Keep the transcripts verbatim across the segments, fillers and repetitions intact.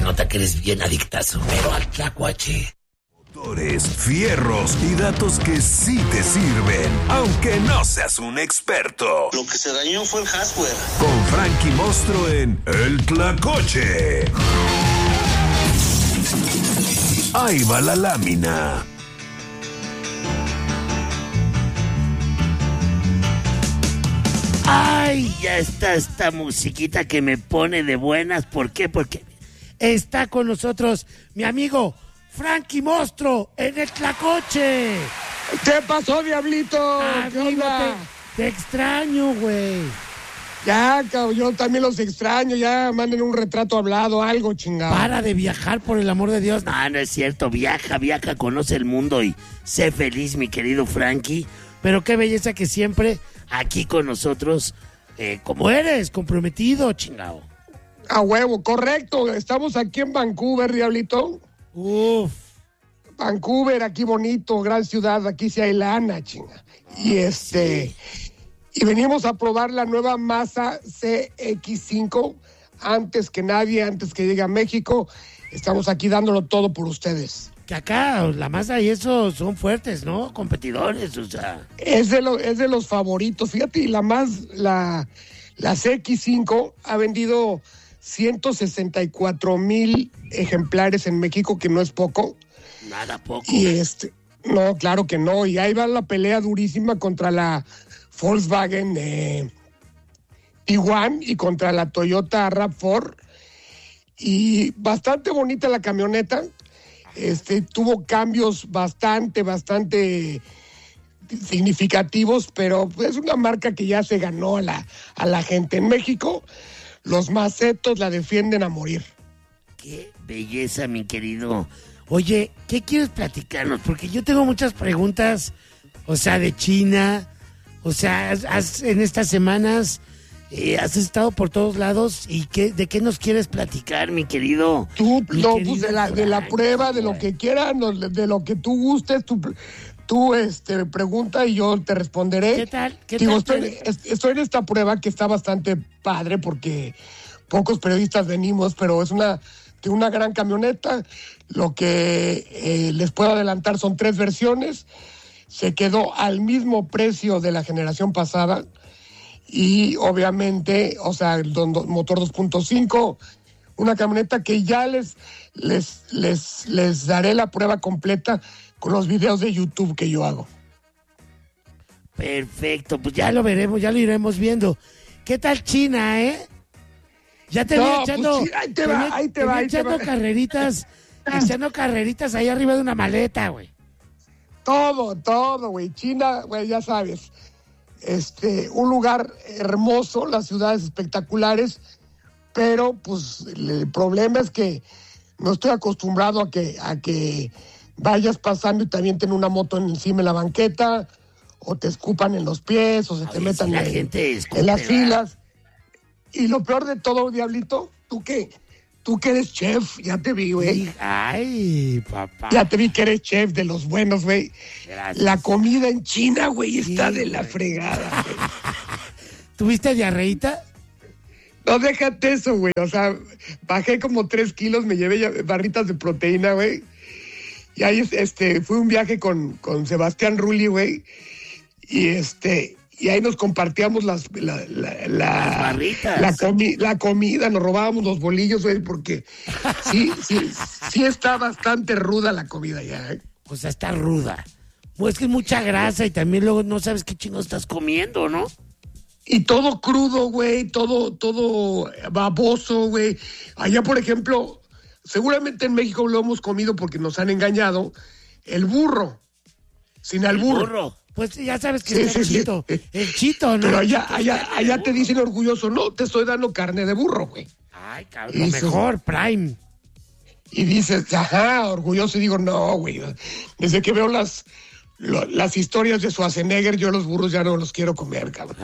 nota que eres bien adictazo, pero al tlacuache. Motores, fierros y datos que sí te sirven, aunque no seas un experto. Lo que se dañó fue el hardware. Con Frankie Mostro en El Tlacoche. Ahí va la lámina. Ay, ya está esta musiquita que me pone de buenas. ¿Por qué? Porque está con nosotros mi amigo Frankie Mostro en El Tlacoche. ¿Qué pasó, diablito? ¿Qué Amigo, onda? te, te extraño, güey. Ya, cabrón, yo también los extraño. Ya manden un retrato hablado, algo, chingado. Para de viajar, por el amor de Dios. No, no es cierto. Viaja, viaja, conoce el mundo y sé feliz, mi querido Frankie. Pero qué belleza que siempre aquí con nosotros, eh, como eres, comprometido, chingado. A huevo, correcto. Estamos aquí en Vancouver, diablito. Uf. Vancouver, aquí bonito, gran ciudad. Aquí sí hay lana, chinga. Y este... Sí. Y venimos a probar la nueva Mazda C X cinco. Antes que nadie, antes que llegue a México. Estamos aquí dándolo todo por ustedes. Que acá la Mazda y eso son fuertes, ¿no? Competidores, o sea. Es de, lo, es de los favoritos. Fíjate, la más, la, la C X cinco ha vendido ciento sesenta y cuatro mil ejemplares en México, que no es poco. Nada poco. Y este, no, claro que no. Y ahí va la pelea durísima contra la Volkswagen eh, Tiguan y contra la Toyota RAV cuatro. Y bastante bonita la camioneta. Este, tuvo cambios bastante, bastante significativos, pero es una marca que ya se ganó a la, a la gente. En México, los macetos la defienden a morir. Qué belleza, mi querido. Oye, ¿qué quieres platicarnos? Porque yo tengo muchas preguntas, o sea, de China. O sea, has, has, en estas semanas eh, has estado por todos lados. ¿Y qué, de qué nos quieres platicar, mi querido? Tú, mi no, querido pues de la, de la Frank, prueba, de lo güey. que quieras, no, de lo que tú gustes, tú, tú este, pregunta y yo te responderé. ¿Qué tal? ¿Qué Digo, tal? estoy, es- estoy en esta prueba que está bastante padre porque pocos periodistas venimos, pero es una, de una gran camioneta. Lo que eh, les puedo adelantar son tres versiones. Se quedó al mismo precio de la generación pasada y obviamente, o sea, el don- don- motor dos punto cinco, una camioneta que ya les, les, les, les daré la prueba completa con los videos de YouTube que yo hago. Perfecto, pues ya lo veremos, ya lo iremos viendo. ¿Qué tal China, eh? Ya te No, vi pues echando, sí, ahí te va, vi- ahí te vi va, ahí te echando va. carreritas, echando carreritas ahí arriba de una maleta, güey. Todo, todo, güey. China, güey, ya sabes. Este, un lugar hermoso, las ciudades espectaculares, pero pues el problema es que no estoy acostumbrado a que, a que vayas pasando y te avienten una moto encima de la banqueta, o te escupan en los pies, o se te Oye, metan sí, la en, gente escupe, en las ¿verdad? filas. Y lo peor de todo, Diablito, tú que, tú que eres chef, ya te vi, güey. Y- Ay, papá. Ya te vi que eres chef de los buenos, güey. Gracias. La comida en China, güey, está Sí, de la güey. fregada, güey. ¿Tuviste diarreíta? No, déjate eso, güey. O sea, bajé como tres kilos, me llevé ya barritas de proteína, güey. Y ahí, este, fue un viaje con, con Sebastián Rulli, güey. Y este, y ahí nos compartíamos las, la, la, la, Las barritas. La, comi- la comida, nos robábamos los bolillos, güey, porque sí, sí, sí está bastante ruda la comida ya, ¿eh? O sea, está ruda. Pues que es mucha grasa y también luego no sabes qué chingo estás comiendo, ¿no? Y todo crudo, güey, todo, todo baboso, güey. Allá, por ejemplo, seguramente en México lo hemos comido porque nos han engañado, el burro, sin albur. Burro. Pues ya sabes que Sí, está sí, el sí. chito. El chito, ¿no? Pero El allá, chito es allá, carne de allá te burro. dicen orgulloso, no, te estoy dando carne de burro, güey. Ay, cabrón, lo Y mejor, Prime. Y dices, ajá, orgulloso, y digo, no, güey. Desde que veo las, lo- las historias de Schwarzenegger, yo los burros ya no los quiero comer, cabrón.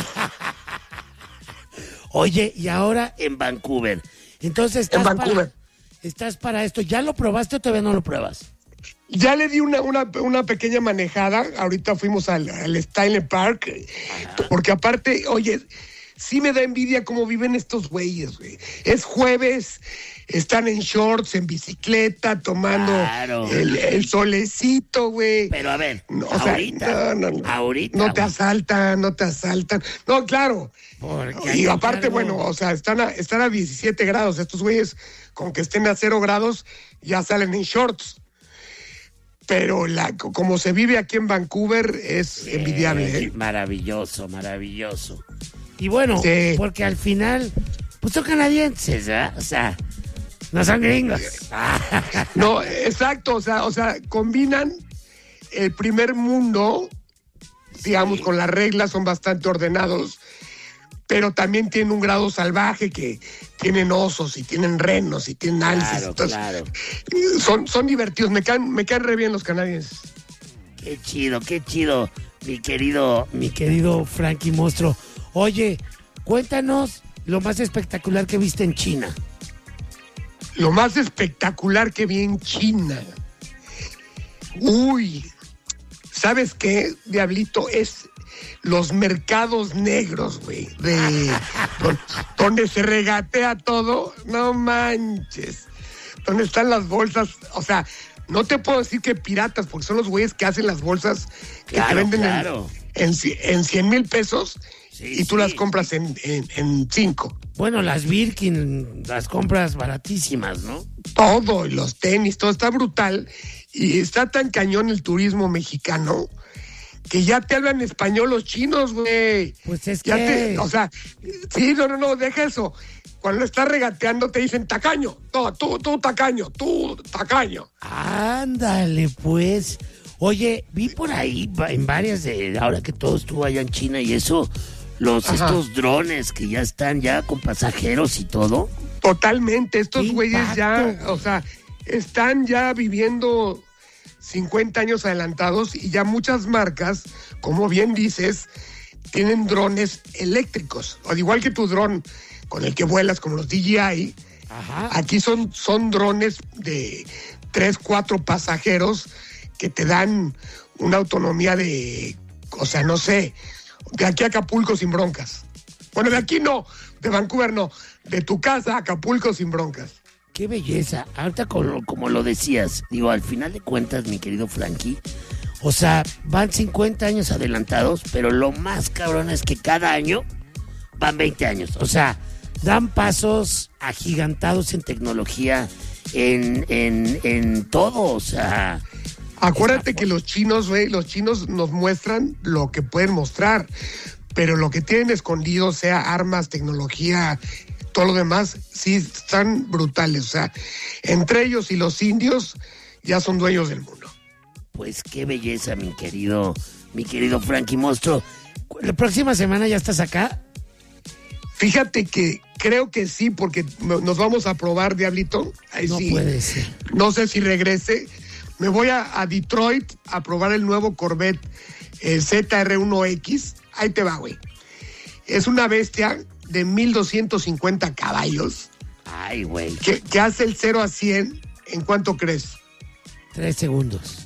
Oye, y ahora en Vancouver. Entonces estás En Vancouver. Para, estás para esto. ¿Ya lo probaste o todavía no lo pruebas? Ya le di una, una, una pequeña manejada. Ahorita fuimos al, al Style Park. Porque aparte, oye, sí me da envidia cómo viven estos güeyes, güey. Es jueves, están en shorts, en bicicleta, tomando Claro. el, el solecito, güey. Pero a ver, No, o sea, ahorita, no, no, no. ahorita. No te güey. asaltan, no te asaltan. No, claro. Porque hay Y que aparte, cargo. bueno, o sea, están a, están a diecisiete grados. Estos güeyes, con que estén a cero grados, ya salen en shorts. Pero la, como se vive aquí en Vancouver es envidiable, Eh, ¿eh? Maravilloso, maravilloso. Y bueno, Sí. porque al final, pues son canadienses, ¿verdad? O sea, no son gringos. No, exacto, o sea, o sea, combinan el primer mundo, digamos, con las reglas, son bastante ordenados, pero también tienen un grado salvaje que tienen osos y tienen renos y tienen alces. Claro, Entonces, claro. son, son divertidos, me caen, me caen re bien los canadienses. Qué chido, qué chido, mi querido, mi querido Frankie Monstruo. Oye, cuéntanos lo más espectacular que viste en China. Lo más espectacular que vi en China. Uy, ¿sabes qué, Diablito? Es los mercados negros, güey, de don- donde se regatea todo. No manches. Donde están las bolsas, o sea, no te puedo decir que piratas, porque son los güeyes que hacen las bolsas que Claro, te venden en- claro. en, ci- en cien mil pesos Sí, y tú sí. las compras en, en, en cinco. Bueno, las Birkin, las compras baratísimas, ¿no? Todo, y los tenis, todo está brutal. Y está tan cañón el turismo mexicano que ya te hablan español los chinos, güey. Pues es Ya que... te, o sea, sí, no, no, no, deja eso. Cuando estás regateando te dicen tacaño. No, tú, tú, tacaño, tú, tacaño. Ándale, pues. Oye, vi por ahí va- en varias de ahora que todo estuvo allá en China y eso, los Ajá. estos drones que ya están ya con pasajeros y todo. Totalmente, estos ¡Qué güeyes ya, impacto! o sea, están ya viviendo cincuenta años adelantados y ya muchas marcas, como bien dices, tienen drones eléctricos. Al igual que tu dron con el que vuelas, como los D J I, Ajá. aquí son, son drones de tres, cuatro pasajeros que te dan una autonomía de, o sea, no sé, de aquí a Acapulco sin broncas. Bueno, de aquí no, de Vancouver no, de tu casa a Acapulco sin broncas. Qué belleza. Ahorita como, como lo decías, digo, al final de cuentas, mi querido Frankie, o sea, van cincuenta años adelantados, pero lo más cabrón es que cada año van veinte años. O sea, dan pasos agigantados en tecnología, en, en, en todo, o sea... Acuérdate Está que los chinos, güey, los chinos nos muestran lo que pueden mostrar, pero lo que tienen escondido, sea armas, tecnología, todo lo demás, sí están brutales. O sea, entre ellos y los indios ya son dueños del mundo. Pues qué belleza, mi querido, mi querido Frankie Monstruo. La próxima semana ya estás acá. Fíjate que creo que sí, porque no- nos vamos a probar, Diablito. Ahí No sí. puede ser. No sé si regrese. Me voy a, a Detroit a probar el nuevo Corvette eh, Z R uno X. Ahí te va, güey. Es una bestia de mil doscientos cincuenta caballos Ay, güey, que, que hace el cero a cien. ¿En cuánto crees? tres segundos.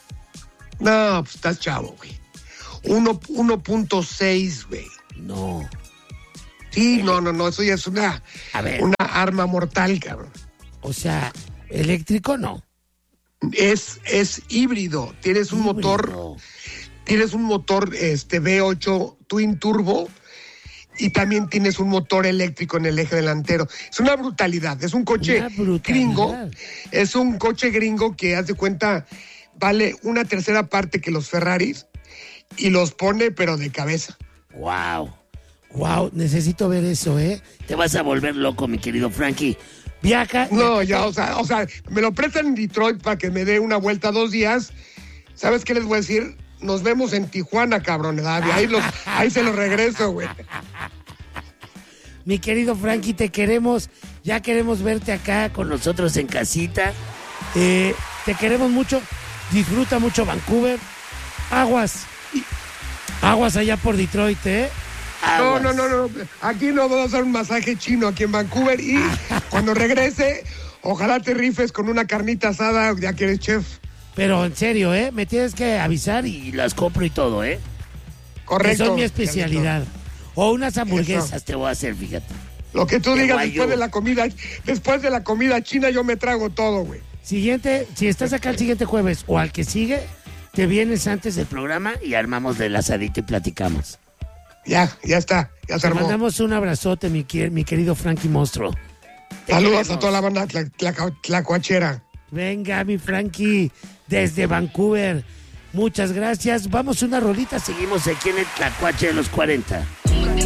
No, pues estás chavo, güey. Uno- uno punto seis, güey. No. Sí, no, no, no. Eso ya es una, A ver. una arma mortal, cabrón. O sea, eléctrico no. Es, es híbrido. Tienes un motor... Híbrido. Tienes un motor este V ocho Twin Turbo y también tienes un motor eléctrico en el eje delantero. Es una brutalidad, es un coche Una brutalidad. gringo, es un coche gringo que, haz de cuenta, vale una tercera parte que los Ferraris y los pone pero de cabeza. Wow. Wow, necesito ver eso, ¿eh? Te vas a volver loco, mi querido Frankie. Viaja. No, ya, o sea, o sea, me lo prestan en Detroit para que me dé una vuelta dos días. ¿Sabes qué les voy a decir? Nos vemos en Tijuana, cabrón. Ahí, los, ahí se los regreso, güey. Mi querido Frankie, te queremos. Ya queremos verte acá con nosotros en casita. Eh, te queremos mucho. Disfruta mucho Vancouver. Aguas. Aguas allá por Detroit, ¿eh? No, Aguas. no, no, no. Aquí nos vamos a hacer un masaje chino aquí en Vancouver y cuando regrese, ojalá te rifes con una carnita asada, ya que eres chef. Pero en serio, ¿eh? Me tienes que avisar y las compro y todo, ¿eh? Correcto. Que son mi especialidad. O unas hamburguesas Eso. te voy a hacer, fíjate. Lo que tú Qué digas guayo. después de la comida, después de la comida china yo me trago todo, güey. Siguiente, si estás acá el siguiente jueves o al que sigue, te vienes antes del programa y armamos del asadito y platicamos. Ya, ya está, ya se Te armó. mandamos un abrazote, mi, qui- mi querido Frankie Monstruo. Te Saludos queremos. a toda la banda tla- tla- tlacuachera. Venga, mi Frankie, desde Vancouver. Muchas gracias. Vamos a una rolita, seguimos aquí en el Tlacuache de los cuarenta.